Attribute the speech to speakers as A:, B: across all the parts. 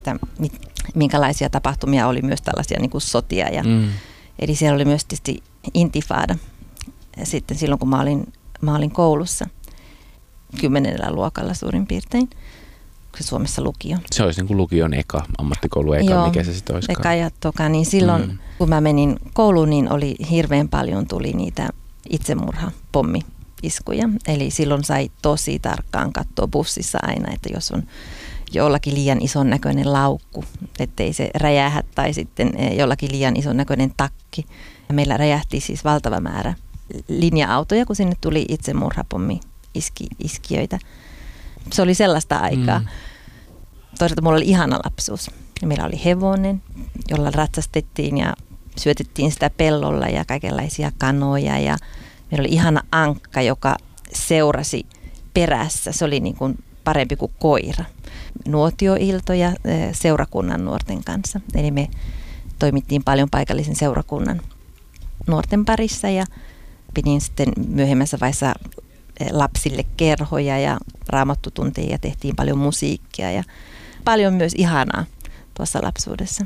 A: että minkälaisia tapahtumia oli myös tällaisia niin kuin sotia. Eli siellä oli myös tietysti intifada sitten silloin, kun mä olin koulussa 10. luokalla suurin piirtein. Se Suomessa lukio.
B: Se olisi niin kuin lukion eka, ammattikoulu eka, joo, mikä se sitten olisikaan?
A: Eka ja toka, niin silloin kun mä menin kouluun, niin oli hirveän paljon tuli niitä itsemurhapommi-iskuja. Eli silloin sai tosi tarkkaan katsoa bussissa aina, että jos on jollakin liian ison näköinen laukku, ettei se räjähä, tai sitten jollakin liian ison näköinen takki. Ja meillä räjähti siis valtava määrä linja-autoja, kun sinne tuli itsemurhapommi-iskijöitä. Se oli sellaista aikaa. Toisaalta mulla oli ihana lapsuus. Meillä oli hevonen, jolla ratsastettiin ja syötettiin sitä pellolla ja kaikenlaisia kanoja. Ja meillä oli ihana ankka, joka seurasi perässä. Se oli niin kuin parempi kuin koira. Nuotioiltoja seurakunnan nuorten kanssa. Eli me toimittiin paljon paikallisen seurakunnan nuorten parissa ja pidin sitten myöhemmässä vaiheessa lapsille kerhoja ja raamattutunteja ja tehtiin paljon musiikkia ja paljon myös ihanaa tuossa lapsuudessa.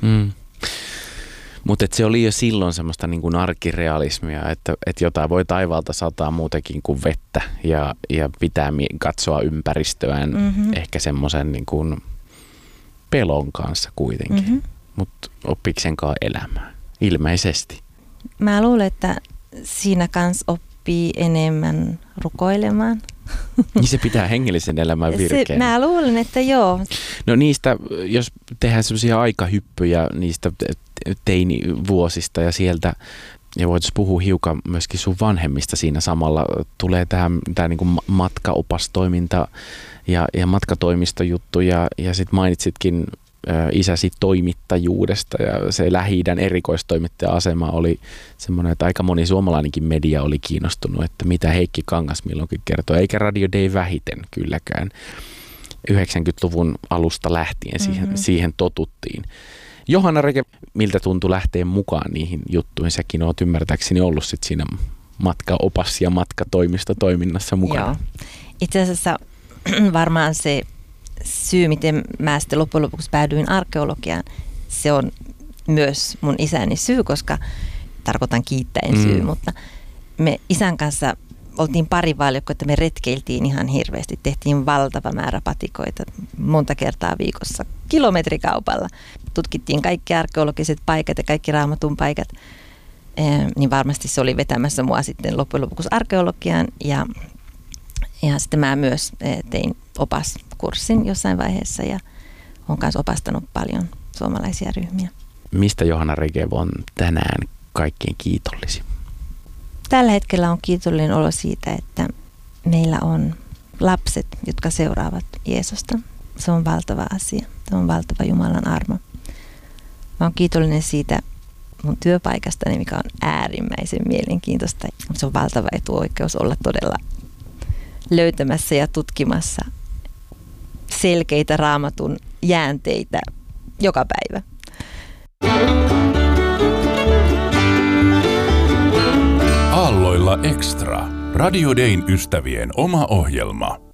B: Mutta se oli jo silloin semmoista niin kuin arkirealismia, että jotain voi taivaalta sataa muutenkin kuin vettä ja pitää katsoa ympäristöään ehkä semmoisen niin kuin pelon kanssa kuitenkin. Mutta oppiko senkaan elämään? Ilmeisesti.
A: Mä luulen, että siinä kanssa oppii enemmän rukoilemaan.
B: Niin se pitää hengellisen elämän virkeänä.
A: Mä luulen, että joo.
B: No niistä, jos tehdään semmoisia aikahyppyjä niistä teinivuosista ja sieltä, ja voitaisiin puhua hiukan myöskin sun vanhemmista siinä samalla, tulee tämä niin kuin matkaopastoiminta ja matkatoimistojuttu ja sitten mainitsitkin isäsi toimittajuudesta ja se Lähi-idän erikoistoimittaja-asema oli semmoinen, että aika moni suomalainenkin media oli kiinnostunut, että mitä Heikki Kangas milloinkin kertoo, eikä Radio Day vähiten kylläkään. 90-luvun alusta lähtien siihen totuttiin. Johanna Rege, miltä tuntui lähteä mukaan niihin juttuihin? Säkin oot ymmärtääkseni ollut sit siinä matkaopas- ja matkatoimistotoiminnassa mukana.
A: Joo. Itse asiassa varmaan se syy, miten mä sitten loppujen lopuksi päädyin arkeologiaan, se on myös mun isäni syy, koska tarkoitan kiittäen syy, mutta me isän kanssa oltiin parivaljakko, että me retkeiltiin ihan hirveästi. Tehtiin valtava määrä patikoita monta kertaa viikossa kilometrikaupalla. Tutkittiin kaikki arkeologiset paikat ja kaikki Raamatun paikat. Niin varmasti se oli vetämässä mua sitten loppujen lopuksi arkeologiaan. Ja sitten mä myös tein opaskurssin jossain vaiheessa ja olen kanssa opastanut paljon suomalaisia ryhmiä.
B: Mistä Johanna Rege on tänään kaikkein kiitollisin?
A: Tällä hetkellä on kiitollinen olo siitä, että meillä on lapset, jotka seuraavat Jeesusta. Se on valtava asia. Se on valtava Jumalan armo. Mä oon kiitollinen siitä mun työpaikastani, mikä on äärimmäisen mielenkiintoista. Se on valtava etuoikeus olla todella löytämässä ja tutkimassa selkeitä Raamatun jäänteitä joka päivä.
C: Aalloilla Extra. Radio Dayn ystävien oma ohjelma.